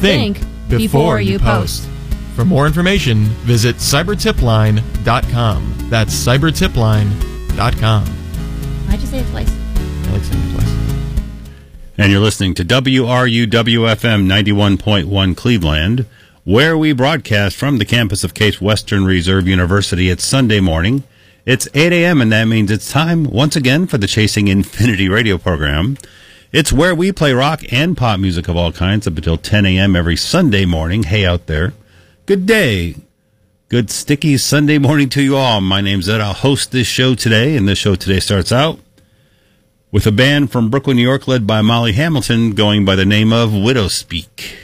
think before you post. For more information, visit cybertipline.com. That's cybertipline.com. Why'd you say it twice? I like saying it twice. And you're listening to WRUW-FM 91.1 Cleveland, where we broadcast from the campus of Case Western Reserve University. It's Sunday morning. It's 8 a.m., and that means it's time, once again, for the Chasing Infinity radio program. It's where we play rock and pop music of all kinds up until 10 a.m. every Sunday morning. Hey, out there. Good day. Good sticky Sunday morning to you all. My name's Ed. I'll host this show today, and this show today starts out with a band from Brooklyn, New York, led by Molly Hamilton, going by the name of Widowspeak.